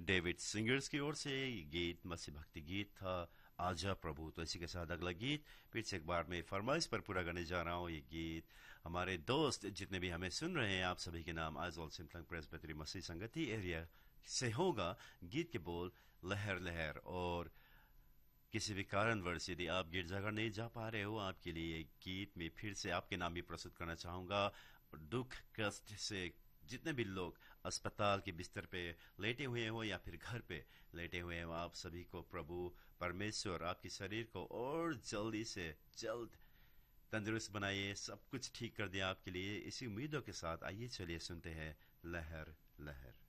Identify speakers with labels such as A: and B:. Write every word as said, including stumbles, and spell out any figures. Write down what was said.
A: David singers की ओर से ये गीत मसीह भक्ति गीत था, आजा प्रभु। तो इसी के साथ अगला गीत फिर से एक बार मैं फरमाइश पर पूरा करने जा रहा हूँ। ये गीत हमारे दोस्त जितने भी हमें सुन रहे हैं, आप सभी के नाम आइजोल सिम्पलंग प्रेसबिटरी मसीह संगति एरिया से होगा। गीत के बोल लहर लहर। और किसी भी कारणवश यदि आप गिरजाघर नहीं जा पा रहे हो, आपके लिए ये गीत में फिर से आपके नाम भी प्रस्तुत करना चाहूंगा। दुख कष्ट से जितने भी लोग अस्पताल के बिस्तर पे लेटे हुए हो या फिर घर पे लेटे हुए हो, आप सभी को प्रभु परमेश्वर आपके शरीर को और जल्दी से जल्द तंदुरुस्त बनाइए, सब कुछ ठीक कर दिया आपके लिए। इसी उम्मीदों के साथ आइए चलिए सुनते हैं लहर लहर।